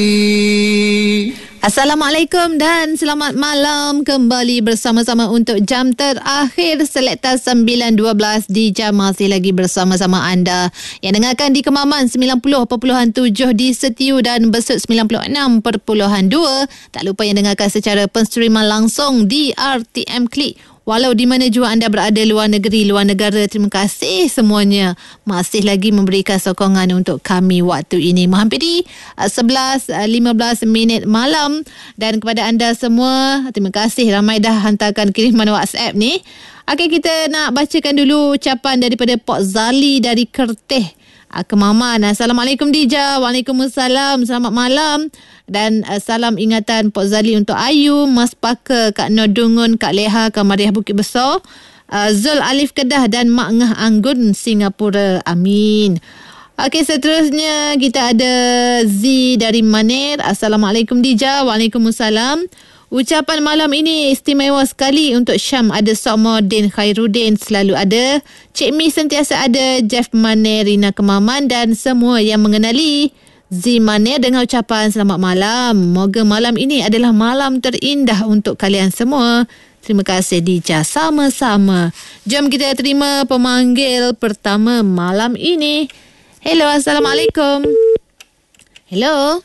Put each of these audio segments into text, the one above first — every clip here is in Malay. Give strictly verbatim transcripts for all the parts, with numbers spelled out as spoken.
Assalamualaikum dan selamat malam. Kembali bersama-sama untuk jam terakhir Selekta sembilan dua belas di jam masih lagi bersama-sama anda yang dengarkan di Kemaman sembilan puluh perpuluhan tujuh di Setiu dan Besut sembilan puluh enam perpuluhan dua. Tak lupa yang dengarkan secara penstreaman langsung di R T M Klik. Walau di mana jua anda berada, luar negeri, luar negara, terima kasih semuanya masih lagi memberikan sokongan untuk kami waktu ini. Menghampiri sebelas lima belas minit malam, dan kepada anda semua, terima kasih ramai dah hantarkan kiriman WhatsApp ni. Okey, kita nak bacakan dulu ucapan daripada Pok Zali dari Kerteh, Kemaman. Assalamualaikum Dija. Waalaikumsalam. Selamat malam. Dan uh, salam ingatan Pok Zali untuk Ayu, Mas Paka, Kak Nodungun, Kak Leha, Kak Mariah Bukit Besar, uh, Zul Alif Kedah dan Mak Ngah Anggun Singapura. Amin. Okey, seterusnya kita ada Z dari Manir. Assalamualaikum Dija. Waalaikumsalam. Ucapan malam ini istimewa sekali untuk Syam ada, Sokmo Din Khairuddin selalu ada, Cik Mi sentiasa ada, Jeff Manir, Rina Kemaman dan semua yang mengenali Z Manir dengan ucapan selamat malam. Moga malam ini adalah malam terindah untuk kalian semua. Terima kasih Dija. Sama-sama. Jom kita terima pemanggil pertama malam ini. Hello, Assalamualaikum. Hello.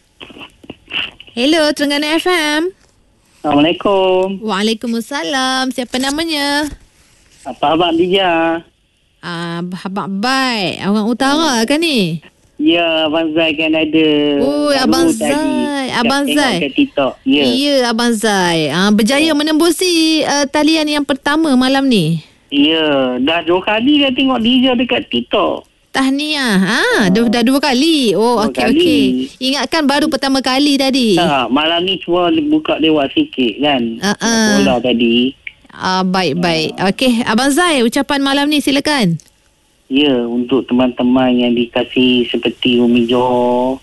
Hello, Terengganu F M. Assalamualaikum. Waalaikumsalam. Siapa namanya? Apa abang Dija? Ah, Abang Bai. Orang utara kan ni? Ya, Abang Zai kan ada. Oh, Abang Zai. Abang Zai. Kat TikTok. Ya. Ya, Abang Zai. Ah, berjaya menembusi uh, talian yang pertama malam ni. Ya, dah dua kali dah tengok Dija dekat TikTok. Tahniah. Ah, dah, dah dua kali. Oh, okey okey. Ingatkan baru pertama kali tadi. Tak, malam ni cuma buka lewat sikit kan. Uh, uh. Bola tadi. Ah, baik-baik. Okey, Abang Zai, ucapan malam ni silakan. Ya, untuk teman-teman yang dikasih seperti Umi Johor,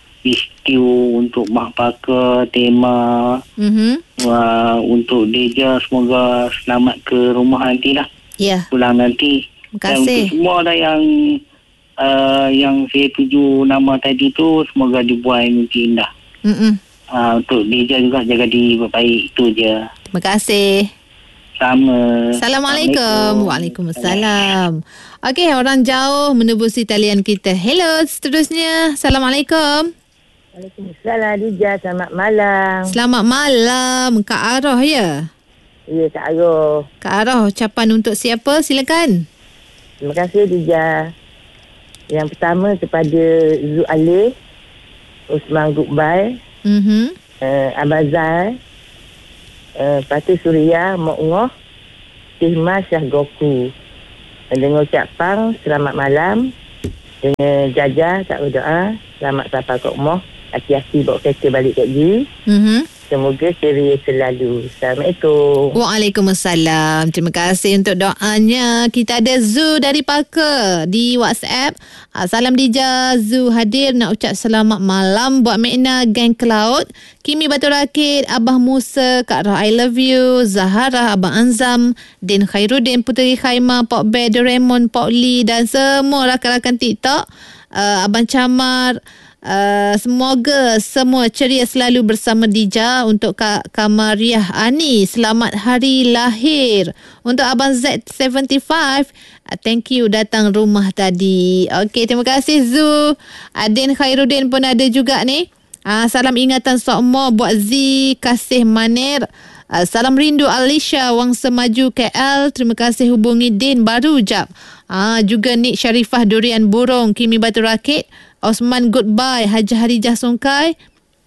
Istiu, untuk Mak Paka, Tema, Mhm. uh, untuk Deja, semoga selamat ke rumah nanti lah. Ya. Pulang nanti. Terima Dan kasih. untuk semua dah yang uh, yang saya tuju nama tadi tu, semoga dibuat mimpi indah. Mhm. Uh, untuk Deja juga jaga diri baik, itu je. Terima kasih. Sama. Assalamualaikum. Waalaikumsalam. Okey, orang jauh menebusi talian kita. Hello, seterusnya. Assalamualaikum. Waalaikumsalam Dija, selamat malam. Selamat malam. Kak Arah ya? Ya, Kak Aroh. Kak Arah, ucapan untuk siapa? Silakan. Terima kasih Dija. Yang pertama kepada Zu Alif, Usman Gukbai, Mhm. uh, Abazal, uh, Patu Suria, Mok Ngoh, Tihma Syah Goku. Dengan ucapan selamat malam. Dengan Jajah tak berdoa, selamat sampai ke rumah. Hati-hati bawa kereta balik kat G. Mhm. Semoga ceria selalu. Assalamualaikum. Waalaikumsalam. Terima kasih untuk doanya. Kita ada Zu dari Paka di WhatsApp. Ah, salam Dija. Zu hadir nak ucap selamat malam buat Mekna Gang Cloud, Kimi Batu Rakit, Abah Musa, Kak Rah I love you, Zahara, Abang Anzam, Din Khairuddin, Puteri Khaimah, Pok Bear, Doraemon, Pok Lee dan semua rakan-rakan TikTok. Uh, Abang Camar. Uh, semoga semua ceria selalu bersama Dija. Untuk Kak Kamariah Ani, selamat hari lahir. Untuk Abang Z tujuh puluh lima, uh, thank you datang rumah tadi. Okey, terima kasih Zu. Adin Khairuddin pun ada juga ni. Uh, salam ingatan Sokmo buat Z Kasih Manir. Uh, salam rindu Alisha Wang Semaju K L. Terima kasih hubungi Din baru jap. Uh, juga Nik Syarifah Durian Burung, Kimi Batu Rakit, Osman Goodbye, Haji Harijah Sungkai.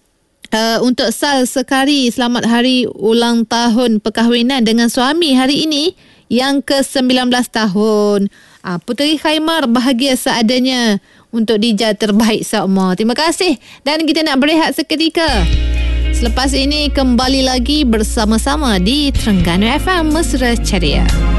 Uh, untuk Sal Sekari, selamat hari ulang tahun perkahwinan dengan suami hari ini yang ke sembilan belas tahun. Uh, Puteri Khaimar, bahagia seadanya. Untuk Dija terbaik Sokmo. Terima kasih. Dan kita nak berehat seketika. Selepas ini kembali lagi bersama-sama di Terengganu F M Mesra Ceria.